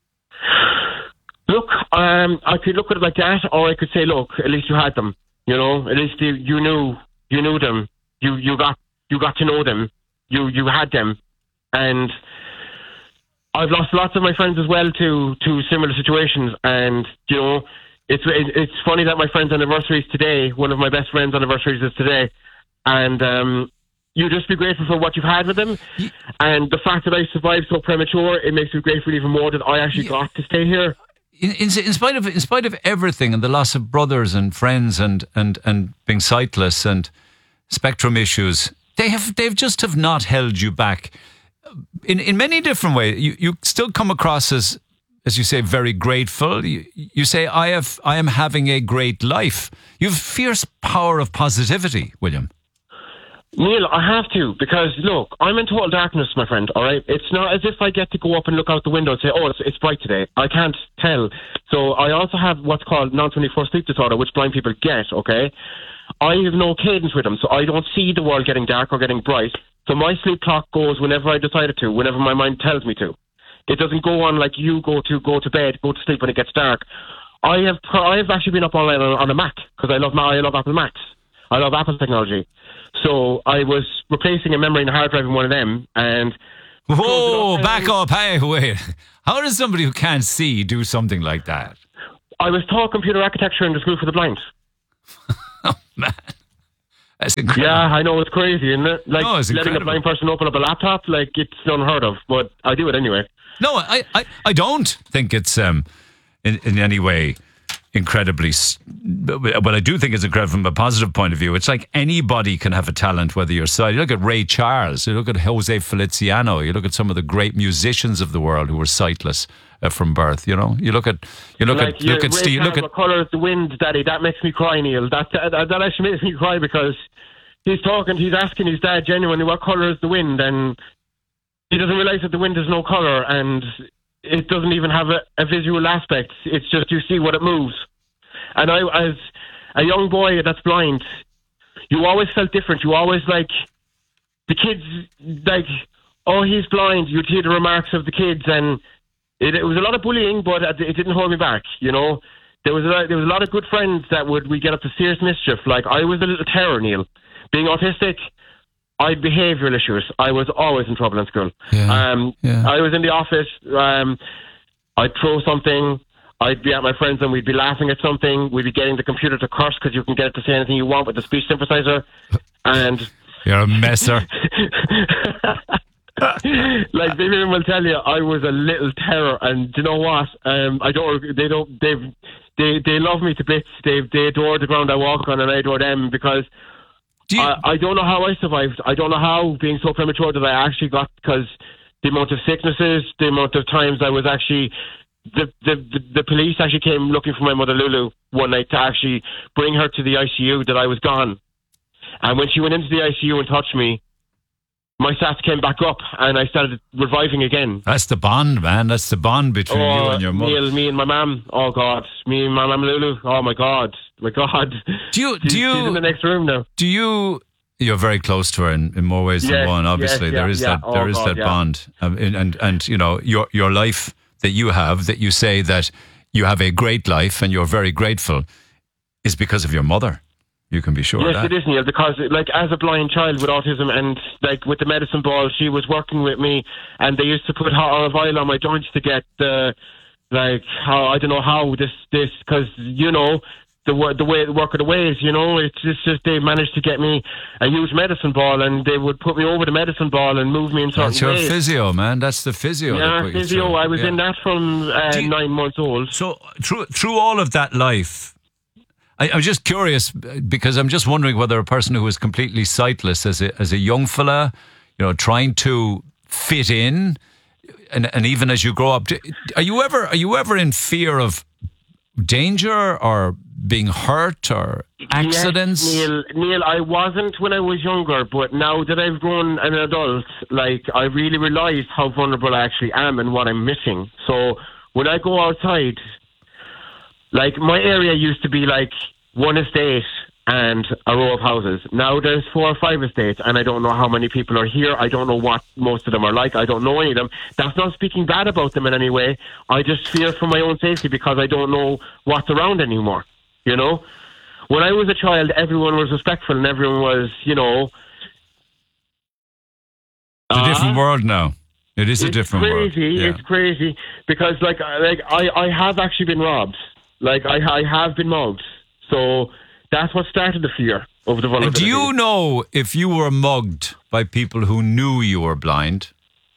Look, um, I could look at it like that, or I could say, look, at least you had them. You know, at least you, you knew you knew them. You you got you got to know them. You you had them, and I've lost lots of my friends as well to to similar situations. And you know, it's it's funny that my friend's anniversary is today. One of my best friends' anniversaries is today, and um, you just be grateful for what you've had with them, and the fact that I survived so premature, it makes me grateful even more that I actually got to stay here. In, in, in spite of in spite of everything and the loss of brothers and friends and, and, and being sightless and spectrum issues, they have they've just have not held you back. In in many different ways, you, you still come across as as you say very grateful. You, you say I have I am having a great life. You have fierce power of positivity, William. Neil, I have to, because look, I'm in total darkness, my friend, all right? It's not as if I get to go up and look out the window and say, oh, it's, it's bright today. I can't tell. So I also have what's called non twenty-four sleep disorder, which blind people get, okay? I have no cadence with them, so I don't see the world getting dark or getting bright. So my sleep clock goes whenever I decided to, whenever my mind tells me to. It doesn't go on like you go to go to bed, go to sleep when it gets dark. I have I have actually been up all night on, on a Mac because I love I love Apple Macs. I love Apple technology. So I was replacing a memory and a hard drive in one of them, and whoa, back up, hey, wait. How does somebody who can't see do something like that? I was taught computer architecture in the school for the blind. Oh man, that's incredible. Yeah, I know, it's crazy, isn't it? Like No, it's letting a incredible. blind person open up a laptop, like it's unheard of. But I do it anyway. No, I, I, I don't think it's um, in, in any way incredibly, s- but I do think it's incredible from a positive point of view. It's like anybody can have a talent, whether you're sighted. You look at Ray Charles, you look at Jose Feliciano, you look at some of the great musicians of the world who were sightless uh, from birth. You know, you look at you look like at look you- at Ray Steve. Look Charles, at What colour is the wind, Daddy? That makes me cry, Neil. That, that that actually makes me cry because he's talking, he's asking his dad genuinely what colour is the wind, and he doesn't realise that the wind has no colour and it doesn't even have a, a visual aspect. It's just you see what it moves. And I, as a young boy that's blind, you always felt different. You always like the kids, like, oh, he's blind. You'd hear the remarks of the kids, and it, it was a lot of bullying, but it didn't hold me back. You know, there was a, there was a lot of good friends that would we get up to serious mischief. Like I was a little terror, Neil. Being autistic, I had behavioural issues. I was always in trouble in school. Yeah, um, yeah. I was in the office. Um, I'd throw something. I'd be at my friends and we'd be laughing at something. We'd be getting the computer to curse because you can get it to say anything you want with the speech synthesizer. And you're a messer. like Vivian will tell you, I was a little terror. And do you know what? Um, I don't. They don't. They they they love me to bits. They they adore the ground I walk on, and I adore them because. Do you, I, I don't know how I survived. I don't know how, being so premature, that I actually got, because the amount of sicknesses, the amount of times I was actually, the, the, the, the police actually came looking for my mother Lulu one night to actually bring her to the I C U, that I was gone. And when she went into the I C U and touched me, my stats came back up and I started reviving again. That's the bond, man. That's the bond between you Oh, and your mother. Neil, me and my mum. Oh God, me and my mum Lulu. Oh my God, my God. Do you? She's, Do you? she's in the next room now. Do you? You're very close to her in, in more ways than Yes, one. Obviously, yes, there yeah, is yeah. that. There Oh, is God, that yeah. bond, um, and, and and you know your your life that you have, that you say that you have a great life and you're very grateful, is because of your mother. You can be sure Yes, of that. it is, Neil, because like as a blind child with autism and like with the medicine ball, she was working with me, and they used to put hot olive oil on my joints to get the like how I don't know how this this because you know the wo- the way the work of the ways, you know, it's just, just they managed to get me a huge medicine ball, and they would put me over the medicine ball and move me in certain That's your ways. physio, man. That's the physio. that Yeah, put you physio. through. I was Yeah. in that from uh, Do you- nine months old. So through through all of that life, I, I'm just curious because I'm just wondering whether a person who is completely sightless as a as a young fella, you know, trying to fit in, and and even as you grow up, do- are you ever are you ever in fear of danger or being hurt or accidents? Yes, Neil, Neil, I wasn't when I was younger, but now that I've grown an adult, like I really realise how vulnerable I actually am and what I'm missing. So when I go outside, like my area used to be like one estate and a row of houses. Now there's four or five estates, and I don't know how many people are here. I don't know what most of them are like. I don't know any of them. That's not speaking bad about them in any way. I just fear for my own safety because I don't know what's around anymore. You know, when I was a child, everyone was respectful and everyone was, you know. It's a uh, different world now. It is a it's different crazy. world. Yeah. It's crazy because, like, I- like I, I have actually been robbed. Like, I, I have been mugged. So that's what started the fear of the And vulnerability. do you know if you were mugged by people who knew you were blind?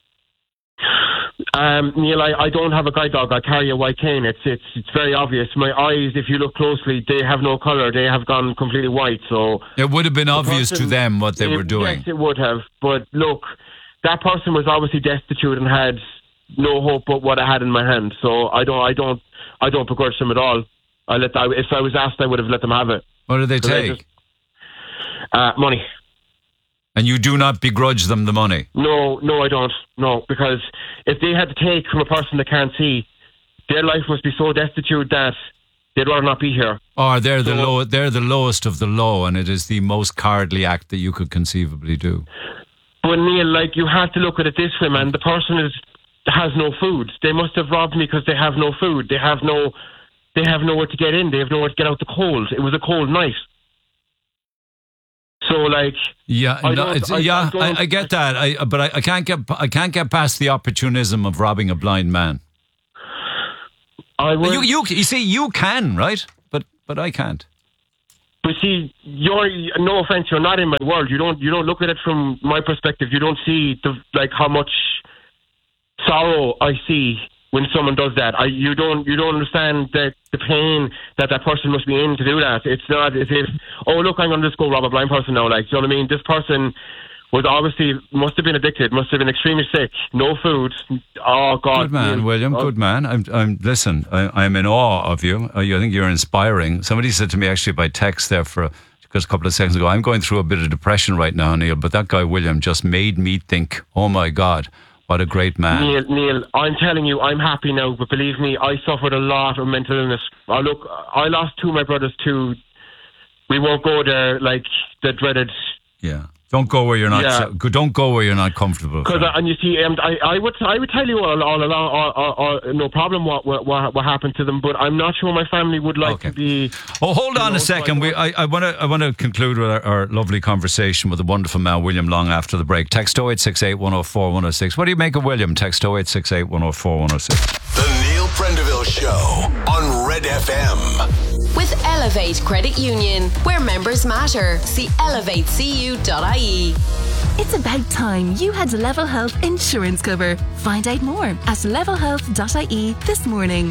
Um, Neil, I, I don't have a guide dog. I carry a white cane. It's it's it's very obvious. My eyes, if you look closely, they have no colour. They have gone completely white. So It would have been the obvious to person- them what they it- were doing. Yes, it would have. But look, that person was obviously destitute and had no hope but what I had in my hand. So I don't, I don't, I don't begrudge them at all. I let. I, if I was asked, I would have let them have it. What did they 'Cause I take? just- uh, money. And you do not begrudge them the money? No, no, I don't. No, because if they had to take from a person that can't see, their life must be so destitute that they'd rather not be here. Or they're the So- low, they're the lowest of the low, and it is the most cowardly act that you could conceivably do. But Neil, like, you have to look at it this way, man. The person is has no food. They must have robbed me because they have no food. They have no, they have nowhere to get in. They have nowhere to get out the cold. It was a cold night. So, like, yeah, I no, it's, I, yeah, I, I, I get that. I, but I, I can't get, I can't get past the opportunism of robbing a blind man. I would, you, you, you see, you can, right? But, but I can't. But see, you're, no offense, you're not in my world. You don't, you don't look at it from my perspective. You don't see the, like how much sorrow I see when someone does that. I, you don't, you don't understand the the pain that that person must be in to do that. It's not as if, oh look, I'm going to just go rob a blind person now. Like, you know what I mean? This person was obviously, must have been addicted, must have been extremely sick, no food. Oh God. Good man, William, oh. good man. I'm, I'm, listen, I, I'm in awe of you. I think you're inspiring. Somebody said to me actually by text there for because a couple of seconds ago, I'm going through a bit of depression right now, Neil, but that guy William just made me think, oh my God, what a great man. Neil, Neil, I'm telling you, I'm happy now, but believe me, I suffered a lot of mental illness. Oh, look, I lost two of my brothers too. We won't go there, like the dreaded. Yeah. Don't go where you're not. Yeah. Don't go where you're not comfortable. Because and you see, um, I, I would I would tell you all, all along, all, all, all, no problem what, what what happened to them, but I'm not sure my family would like okay. to be. Oh, hold on know, a second. So I want to I want to conclude with our, our lovely conversation with the wonderful man William Long after the break. Text oh eight six eight, one oh four, one oh six. What do you make of William? Text oh eight six eight, one oh four, one oh six. The Neil Prendeville Show on Red F M. With Elevate Credit Union, where members matter. See elevate c u dot i e. It's about time you had Level Health insurance cover. Find out more at level health dot i e this morning.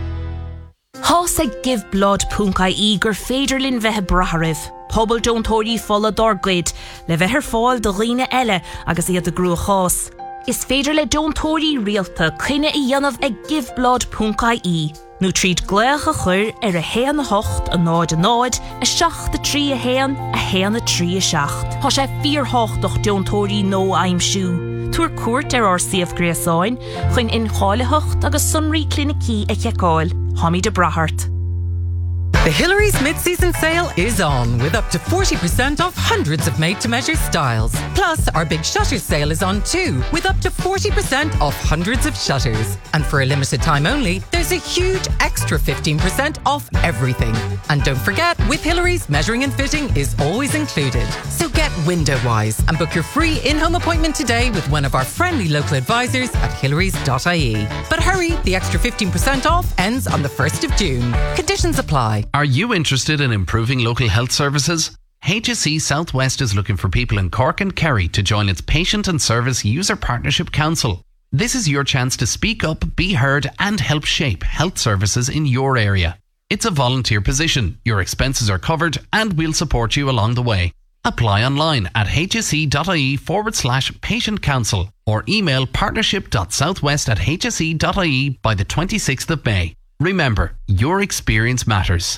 Hosa give blood punkai e gur féidirlinn bheithe brathariv. Pobl don't tóirí folla dorgrid, le bheithir fáil do ghine eile agus iad a grua chás. Is féidir le don't tóirí rialta cine i dionmh ag give blood punkai e. Nu tríd gléach a chur ar a héan a hocht a náid a náid, a seach a trí a héan, a héan a trí a seacht. Tá sé fíor hochtach deontóirí nó aimsú. Tuair cuairt ar R C F Gréasáin, chuin in cháile hocht agus sunraí clinicí a cheacáil, Tommy de Brahart. The Hillary's mid-season sale is on with up to forty percent off hundreds of made-to-measure styles. Plus, our big shutters sale is on too with up to forty percent off hundreds of shutters. And for a limited time only, there's a huge extra fifteen percent off everything. And don't forget, with Hillary's, measuring and fitting is always included. So get window-wise and book your free in-home appointment today with one of our friendly local advisors at hillarys dot i e. But hurry, the extra fifteen percent off ends on the first of June. Conditions apply. Are you interested in improving local health services? H S E Southwest is looking for people in Cork and Kerry to join its Patient and Service User Partnership Council. This is your chance to speak up, be heard and help shape health services in your area. It's a volunteer position, your expenses are covered and we'll support you along the way. Apply online at hse.ie forward slash patient council or email partnership.southwest at hse.ie by the twenty-sixth of May. Remember, your experience matters.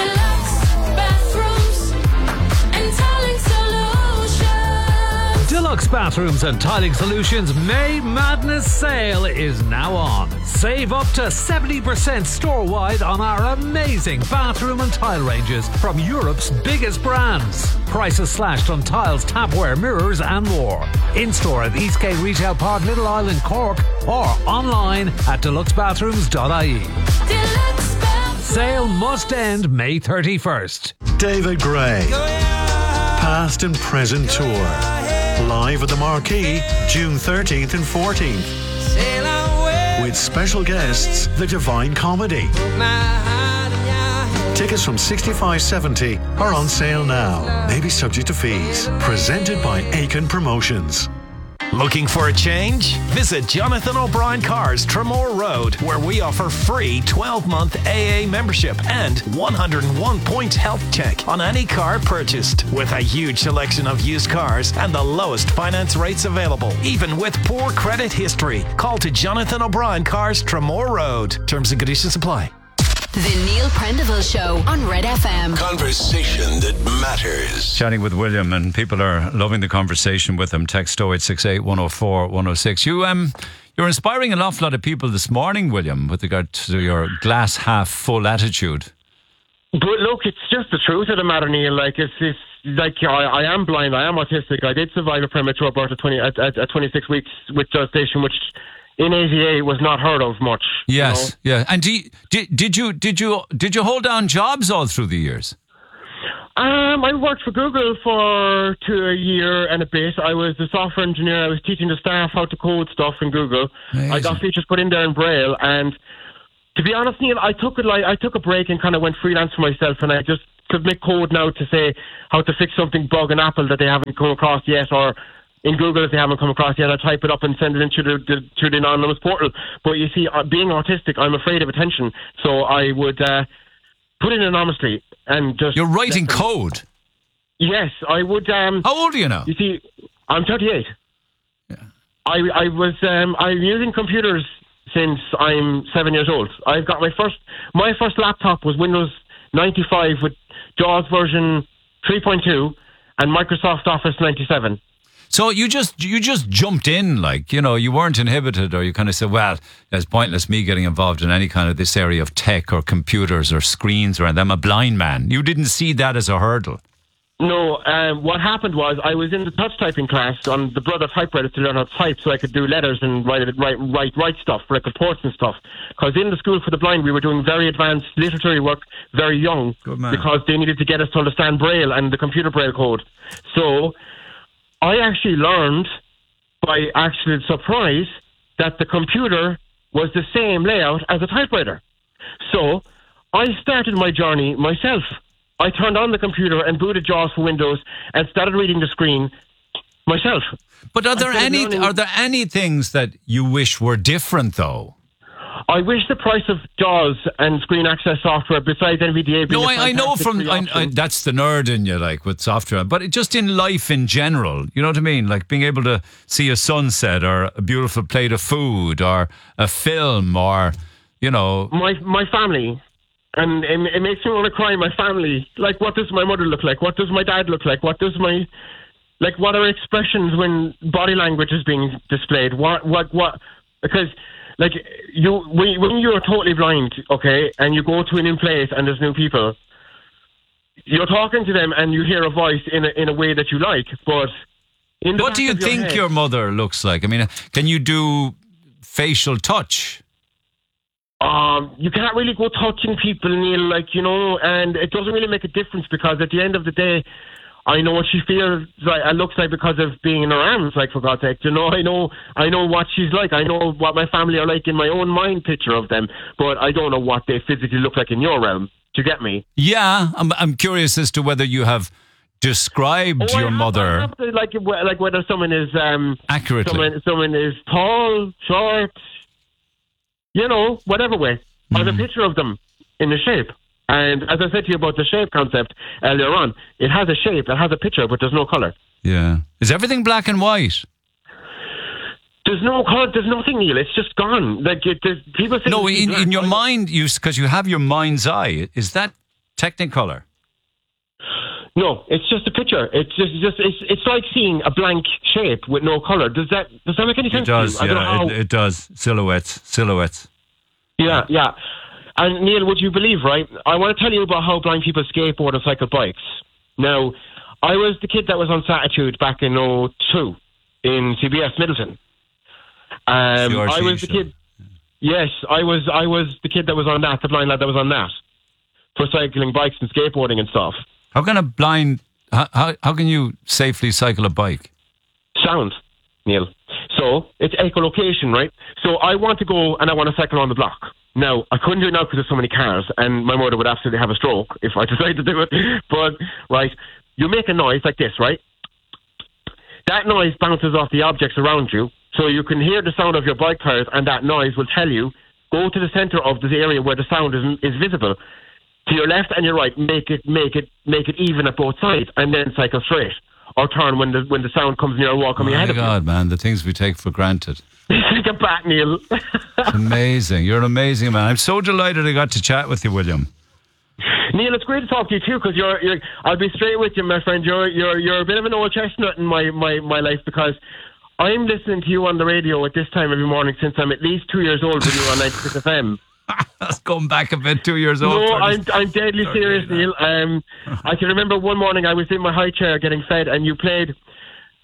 Deluxe Bathrooms and Tiling Solutions May Madness Sale is now on. Save up to seventy percent store-wide on our amazing bathroom and tile ranges from Europe's biggest brands. Prices slashed on tiles, tapware, mirrors and more. In-store at Eastgate Retail Park, Little Island, Cork or online at deluxe bathrooms dot i e. Sale must end May thirty-first. David Gray, Past and Present Tour. Live at the Marquee, June thirteenth and fourteenth. With special guests, The Divine Comedy. Tickets from sixty-five seventy are on sale now. Maybe subject to fees. Presented by Aiken Promotions. Looking for a change? Visit Jonathan O'Brien Cars, Tremore Road, where we offer free twelve-month A A membership and one hundred one point health check on any car purchased. With a huge selection of used cars and the lowest finance rates available, even with poor credit history. Call to Jonathan O'Brien Cars, Tremore Road. Terms and conditions apply. The Neil Prendeville Show on Red F M. Conversation that matters. Chatting with William, and people are loving the conversation with him. Text oh eight six eight, one oh four, one oh six. You, um, you're inspiring an awful lot of people this morning, William, with regard to your glass half full attitude. But look, it's just the truth of the matter, Neil. Like, it's, it's like I, I am blind, I am autistic. I did survive a premature birth at twenty at, at, at twenty-six weeks with gestation, which in eighty-eight was not heard of much. Yes, you know? yeah. And do you, did did you did you did you hold down jobs all through the years? Um, I worked for Google for two a year and a bit. I was a software engineer. I was teaching the staff how to code stuff in Google. Amazing. I got features put in there in Braille, and to be honest, Neil, I took it like I took a break and kind of went freelance for myself, and I just submit code now to say how to fix something bug in Apple that they haven't come across yet, or in Google if they haven't come across yet. I type it up and send it into the, the to the anonymous portal. But you see, uh, being autistic, I'm afraid of attention, so I would uh, put it anonymously and just. You're writing code. Yes, I would. Um, How old are you now? You see, I'm thirty-eight. Yeah. I I was um, I'm using computers since I'm seven years old. I've got my first my first laptop was Windows ninety-five with JAWS version three point two and Microsoft Office ninety-seven. So you just you just jumped in, like, you know, you weren't inhibited, or you kind of said, well, it's pointless me getting involved in any kind of this area of tech or computers or screens, or I'm a blind man. You didn't see that as a hurdle. No, um, what happened was I was in the touch typing class on the Brother typewriter to learn how to type so I could do letters and write write write, write stuff, like reports and stuff. Because in the school for the blind, we were doing very advanced literary work very young. Good man. Because they needed to get us to understand Braille and the computer Braille code. So I actually learned by actual surprise that the computer was the same layout as a typewriter. So I started my journey myself. I turned on the computer and booted JAWS for Windows and started reading the screen myself. But are there any learning, are there any things that you wish were different, though? I wish the price of JAWS and screen access software besides N V D A. No, I, I know from I, I, that's the nerd in you, like with software, but it, just in life in general, you know what I mean? Like being able to see a sunset or a beautiful plate of food or a film, or you know, my my family. And it, it makes me want to cry. My family. Like, what does my mother look like? What does my dad look like? What does my, like, what are expressions when body language is being displayed? What, what, what? Because, like, you when, when you're totally blind, okay, and you go to a new place and there's new people, you're talking to them and you hear a voice in a in a way that you like, but in the what do you think your, head, your mother looks like? I mean, can you do facial touch? Um, you can't really go touching people, Neil, like, you know, and it doesn't really make a difference because at the end of the day, I know what she feels like, it looks like because of being in her arms, like, for God's sake, you know, I know, I know what she's like, I know what my family are like in my own mind picture of them, but I don't know what they physically look like in your realm. Do you get me? Yeah, I'm, I'm curious as to whether you have described oh, your I have, mother I have to, like, like whether someone is um, accurately. Someone, someone is tall, short. You know, whatever way. Mm. I have a picture of them in the shape. And as I said to you about the shape concept earlier on, it has a shape, it has a picture, but there's no colour. Yeah. Is everything black and white? There's no colour, there's nothing, Neil. It's just gone. Like, it, people think No, in, black, in your right? mind, you because you have your mind's eye. Is that Technicolor? No, it's just a picture. It's just, just it's, it's like seeing a blank shape with no colour. Does that does that make any sense It does, to you? I don't yeah, know how... it, it does. Silhouettes, silhouettes. Yeah, yeah. And Neil, would you believe, right? I want to tell you about how blind people skateboard and cycle bikes. Now, I was the kid that was on Satitude back in oh two in C B S Middleton. Um, I was the kid. Yes, I was. I was the kid that was on that. The blind lad that was on that for cycling bikes and skateboarding and stuff. How can a blind? How how, how can you safely cycle a bike? Sound, Neil. So it's echolocation, right? So I want to go and I want to cycle on the block. Now, I couldn't do it now because there's so many cars, and my mother would absolutely have a stroke if I decided to do it. But, right, you make a noise like this, right? That noise bounces off the objects around you, so you can hear the sound of your bike tires, and that noise will tell you, go to the centre of the area where the sound is, is visible. To your left and your right, make it, make it, make it even at both sides, and then cycle straight. Or turn when the when the sound comes near a wall coming oh ahead of you. My God, man, the things we take for granted. Take it back, Neil. Amazing. You're an amazing man. I'm so delighted I got to chat with you, William. Neil, it's great to talk to you too, because you're, you're. I'll be straight with you, my friend. You're you're you're a bit of an old chestnut in my, my, my life, because I'm listening to you on the radio at this time every morning since I'm at least two years old when you're on ninety-six F M. That's going back a bit, two years old. No, I'm I'm deadly serious, Neil. Um, I can remember one morning I was in my high chair getting fed, and you played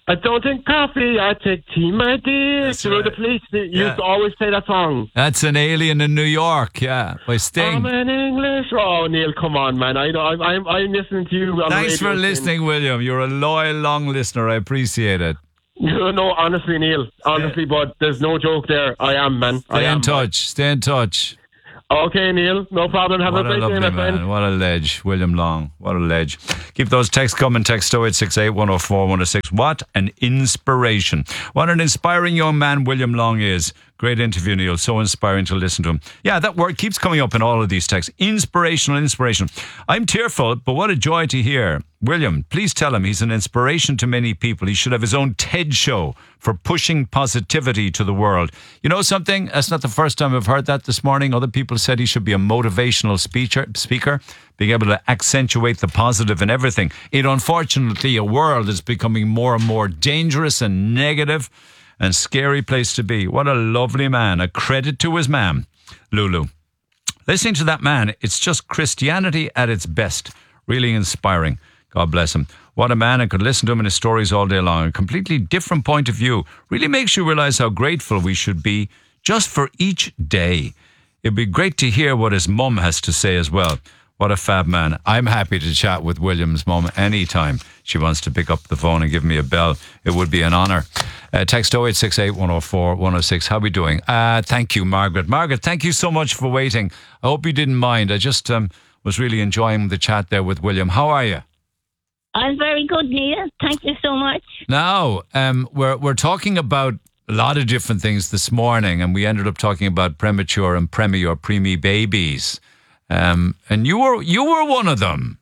I don't drink coffee, I take tea, my dear. That's you know, right. the police they used Yeah. to always play that song. That's An Alien in New York, yeah, by Sting. I'm in English. Oh, Neil, come on, man. I know. I'm, I'm, I'm listening to you. On Thanks the radio for listening, William. You're a loyal, long listener. I appreciate it. No, no, honestly, Neil. Honestly, but there's no joke there. I am, man. I Stay am. in touch. Stay in touch. Okay, Neil. No problem. Have What a a great lovely day, my man. friend. What a ledge. William Long. What a ledge. Keep those texts coming. Text oh eight six eight, one oh four, one oh six. What an inspiration. What an inspiring young man William Long is. Great interview, Neil. So inspiring to listen to him. Yeah, that word keeps coming up in all of these texts. Inspirational, inspiration. I'm tearful, but what a joy to hear. William, please tell him he's an inspiration to many people. He should have his own TED show for pushing positivity to the world. You know something? That's not the first time I've heard that this morning. Other people said he should be a motivational speaker, speaker, being able to accentuate the positive in everything. It, unfortunately, a world is becoming more and more dangerous and negative and scary place to be. What a lovely man. A credit to his mam, Lulu. Listening to that man, it's just Christianity at its best. Really inspiring. God bless him. What a man. I could listen to him and his stories all day long. A completely different point of view. Really makes you realize how grateful we should be just for each day. It'd be great to hear what his mum has to say as well. What a fab man. I'm happy to chat with William's mum anytime she wants to pick up the phone and give me a bell. It would be an honour. Uh, text oh eight six eight, one oh four, one oh six. How are we doing? Uh, thank you, Margaret. Margaret, thank you so much for waiting. I hope you didn't mind. I just um, was really enjoying the chat there with William. How are you? I'm very good, Neil. Thank you so much. Now, um, we're we're talking about a lot of different things this morning, and we ended up talking about premature and premi or preemie babies. Um, and you were you were one of them.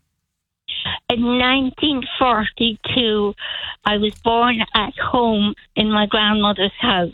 In nineteen forty-two, I was born at home in my grandmother's house.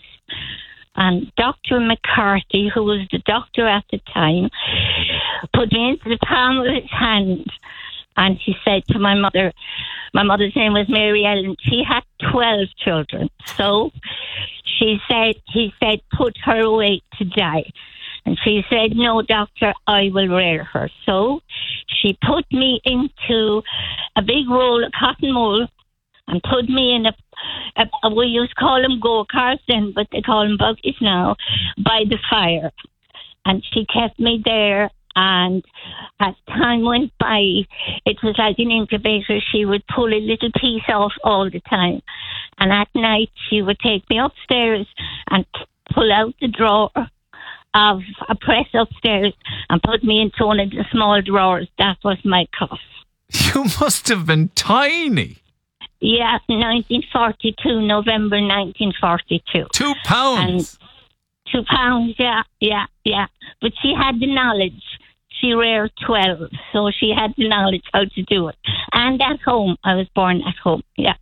And Doctor McCarthy, who was the doctor at the time, put me into the palm of his hand. And he said to my mother, my mother's name was Mary Ellen, she had twelve children. So she said, he said, put her away to die. And she said, no, doctor, I will rear her. So she put me into a big roll of cotton wool and put me in a, a, a we used to call them go-karts then, but they call them buggies now, by the fire. And she kept me there. And as time went by, it was like an incubator. She would pull a little piece off all the time. And at night, she would take me upstairs and pull out the drawer of a press upstairs and put me into one of the small drawers. That was my cot. You must have been tiny. Yeah, nineteen forty-two, November nineteen forty-two. Two pounds. And two pounds, yeah, yeah, yeah. But she had the knowledge. She reared twelve, so she had the knowledge how to do it. And at home, I was born at home, yeah.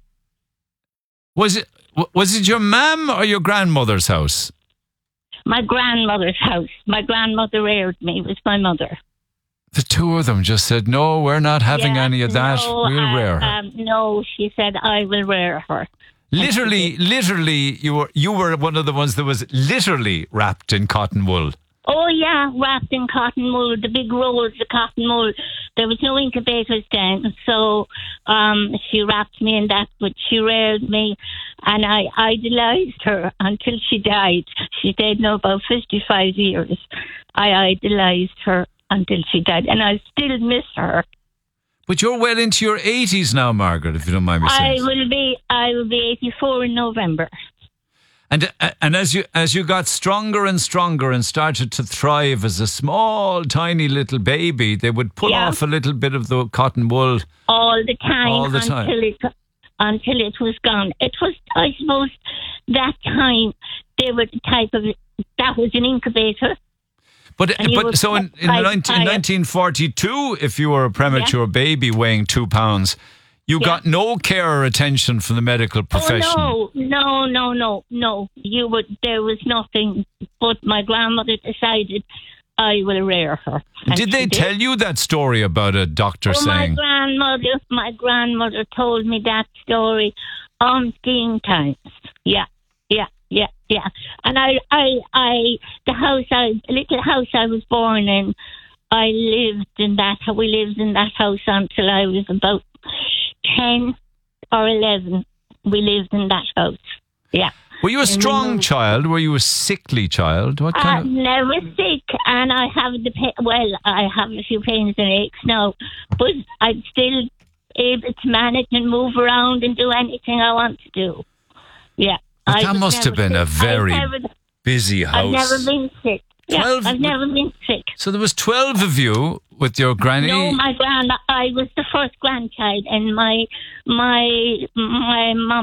Was it was it your mum or your grandmother's house? My grandmother's house. My grandmother reared me. It was my mother. The two of them just said, no, we're not having Yeah, any of that. no, We'll uh, rear her. Um, no, she said, I will rear her. Literally, literally, you were you were one of the ones that was literally wrapped in cotton wool. Oh, yeah, wrapped in cotton wool, the big rolls of cotton wool. There was no incubators then, so um, she wrapped me in that, but she reared me, and I idolized her until she died. She died now about fifty-five years. I idolized her until she died, and I still miss her. But you're well into your eighties now, Margaret, if you don't mind me I saying. will be, I will be eighty-four in November. And and as you as you got stronger and stronger and started to thrive as a small, tiny little baby, they would pull Yeah. off a little bit of the cotton wool. all the time All the time. until it until it was gone. It was, I suppose, that time they were the type of that was an incubator. But And you were but so in, in, by nineteen, fire. nineteen forty-two, if you were a premature baby weighing two pounds, you Yeah. got no care or attention from the medical profession. Oh no, no, no, no, no! You would. There was nothing. But my grandmother decided I will rear her. And Did they she tell you that story about a doctor Oh, my saying? grandmother, my grandmother told me that story umpteen times. Yeah, yeah, yeah, yeah. And I, I, I, the house, I, the little house I was born in, I lived in that. We lived in that house until I was about ten or eleven. we lived in that house. Yeah. Were you a strong child? Were you a sickly child? What kind I'm of... never sick, and I have the pain. Well, I have a few pains and aches now, but I'm still able to manage and move around and do anything I want to do. Yeah. But I that was must have never been a sick. very I've never, busy house. I've never been sick. Yeah, Twelve- I've never been sick. So there was twelve of you with your granny? No, my grand, I was the first grandchild, and my my my mum